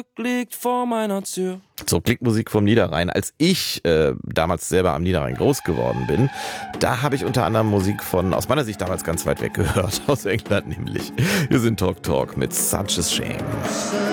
Glück liegt vor meiner Tür. So klingt Musik vom Niederrhein. Als ich damals selber am Niederrhein groß geworden bin, da habe ich unter anderem Musik von, aus meiner Sicht damals ganz weit weg gehört, aus England nämlich. Wir sind Talk Talk mit Such a Shame.